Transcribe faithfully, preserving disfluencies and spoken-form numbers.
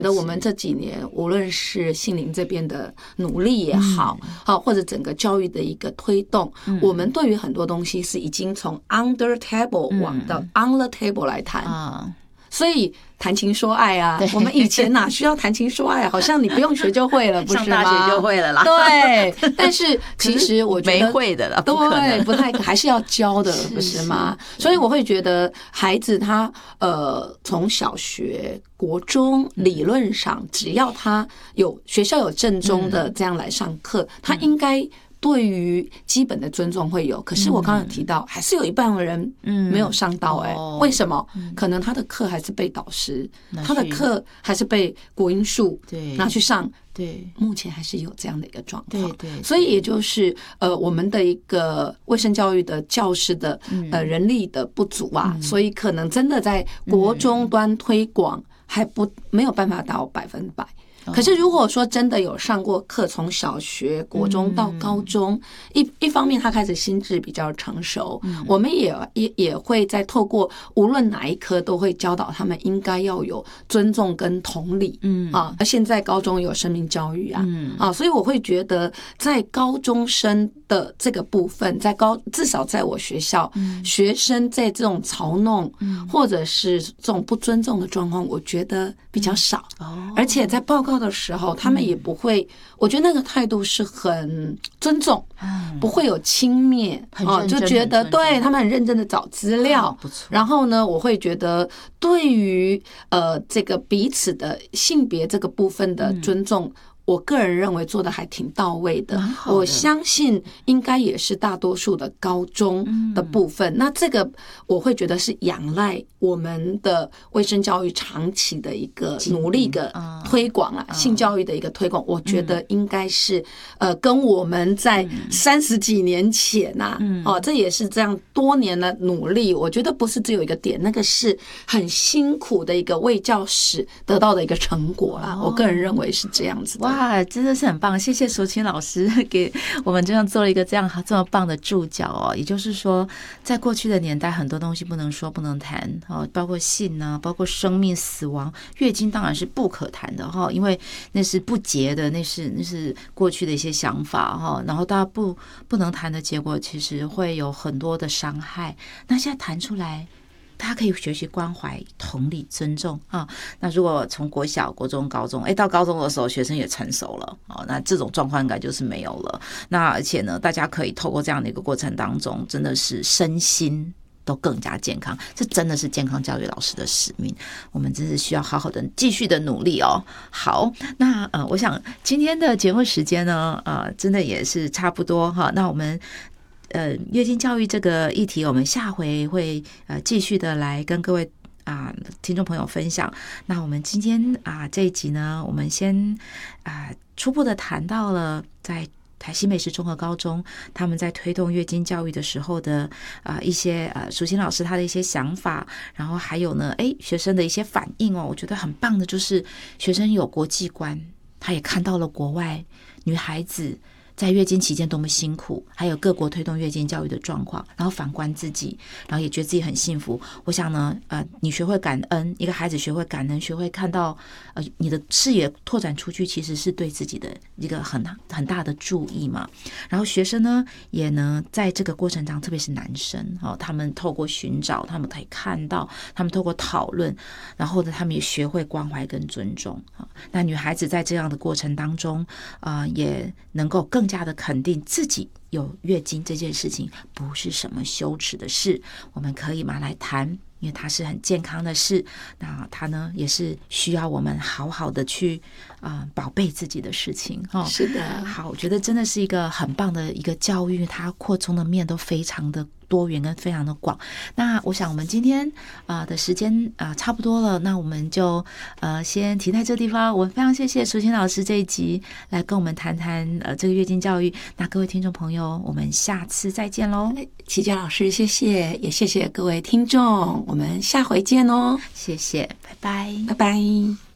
那我们这几年无论是杏林这边的努力也好，好、嗯、或者整个教育的一个推动、嗯，我们对于很多东西是已经从 under table 往到 on the table 来谈啊。嗯，所以谈情说爱啊，我们以前哪需要谈情说爱？好像你不用学就会了，不是吗？ 上大学就会了啦。 对，但是其实我觉得没会的了， 对，不太还是要教的，不是吗？所以我会觉得孩子他呃从小学、国中理论上，只要他有学校有正宗的这样来上课，他应该对于基本的尊重会有。可是我刚刚有提到，还是有一半的人没有上到。哎、欸嗯，为什么？可能他的课还是被导师，他的课还是被国英数拿去上。对，目前还是有这样的一个状况。对对，所以也就是呃，我们的一个卫生教育的教师的呃人力的不足啊，嗯、所以可能真的在国中端推广还不没有办法到百分百。可是如果说真的有上过课，从小学、国中到高中，一一方面他开始心智比较成熟，我们也也也会在透过无论哪一科都会教导他们应该要有尊重跟同理，嗯啊，现在高中有生命教育啊，嗯啊，所以我会觉得在高中生的这个部分，在高至少在我学校，学生在这种嘲弄或者是这种不尊重的状况，我觉得比较少，而且在报告的时候，他们也不会，我觉得那个态度是很尊重，不会有轻蔑，哦，就觉得对他们很认真的找资料，然后呢，我会觉得对于呃这个彼此的性别这个部分的尊重。我个人认为做的还挺到位的，我相信应该也是大多数的高中的部分。那这个我会觉得是仰赖我们的卫生教育长期的一个努力的推广啊，性教育的一个推广，我觉得应该是呃跟我们在三十几年前呐，哦，这也是这样多年的努力。我觉得不是只有一个点，那个是很辛苦的一个卫教史得到的一个成果啦。我个人认为是这样子的。 哇，真的是很棒！谢谢淑清老师给我们这样做了一个这样这么棒的注脚哦。也就是说，在过去的年代，很多东西不能说、不能谈哦，包括性啊，包括生命、死亡、月经，当然是不可谈的哈，因为那是不洁的，那是那是过去的一些想法哈。然后大家不不能谈的结果，其实会有很多的伤害。那现在谈出来。他可以学习关怀、同理、尊重啊。那如果从国小、国中、高中，哎，到高中的时候，学生也成熟了哦，那这种状况应该就是没有了。那而且呢，大家可以透过这样的一个过程当中，真的是身心都更加健康。这真的是健康教育老师的使命，我们真是需要好好的继续的努力哦。好，那呃，我想今天的节目时间呢，呃，真的也是差不多哈。那我们。呃，月经教育这个议题，我们下回会呃继续的来跟各位啊、呃、听众朋友分享。那我们今天啊、呃、这一集呢，我们先啊、呃、初步的谈到了在台西美食综合高中他们在推动月经教育的时候的啊、呃、一些呃淑清老师他的一些想法，然后还有呢，哎学生的一些反应哦，我觉得很棒的就是学生有国际观，他也看到了国外女孩子。在月经期间多么辛苦，还有各国推动月经教育的状况，然后反观自己，然后也觉得自己很幸福。我想呢，呃，你学会感恩，一个孩子学会感恩，学会看到，呃，你的视野拓展出去，其实是对自己的一个很很大的注意嘛。然后学生呢，也呢，在这个过程当中，特别是男生哦，他们透过寻找，他们可以看到，他们透过讨论，然后呢，他们也学会关怀跟尊重啊。那女孩子在这样的过程当中，啊、呃，也能够更。更加的肯定自己有月经这件事情不是什么羞耻的事，我们可以拿来谈，因为它是很健康的事。那它呢也是需要我们好好的去啊、呃、宝贝自己的事情哦。 是的， 好，我觉得真的是一个很棒的一个教育，它扩充的面都非常的多元跟非常的广。那我想我们今天啊、呃、的时间啊、呃、差不多了，那我们就呃先停在这地方。我非常谢谢淑清老师这一集来跟我们谈谈呃这个月经教育。那各位听众朋友，我们下次再见喽。 琦佳老师，谢谢，也谢谢各位听众，我们下回见哦。 谢谢，拜拜， 拜拜。